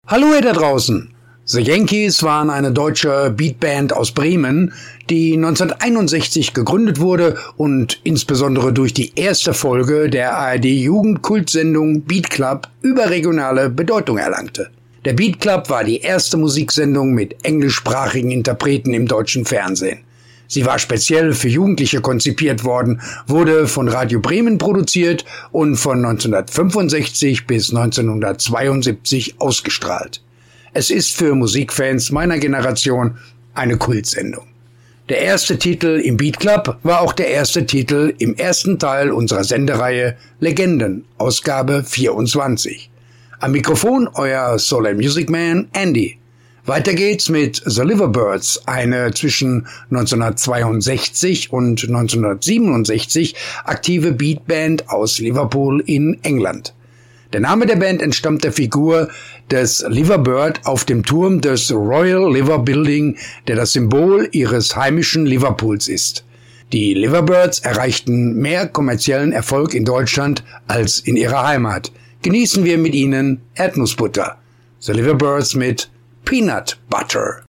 Hallo ihr da draußen! The Yankees waren eine deutsche Beatband aus Bremen, die 1961 gegründet wurde und insbesondere durch die erste Folge der ARD-Jugendkultsendung Beat Club überregionale Bedeutung erlangte. Der Beat Club war die erste Musiksendung mit englischsprachigen Interpreten im deutschen Fernsehen. Sie war speziell für Jugendliche konzipiert worden, wurde von Radio Bremen produziert und von 1965 bis 1972 ausgestrahlt. Es ist für Musikfans meiner Generation eine Kultsendung. Der erste Titel im Beat Club war auch der erste Titel im ersten Teil unserer Sendereihe Legenden, Ausgabe 24. Am Mikrofon euer Soul & Music Man Andy. Weiter geht's mit The Liverbirds, eine zwischen 1962 und 1967 aktive Beatband aus Liverpool in England. Der Name der Band entstammt der Figur des Liverbird auf dem Turm des Royal Liver Building, der das Symbol ihres heimischen Liverpools ist. Die Liverbirds erreichten mehr kommerziellen Erfolg in Deutschland als in ihrer Heimat. Genießen wir mit ihnen Erdnussbutter. The Liverbirds mit Peanut Butter.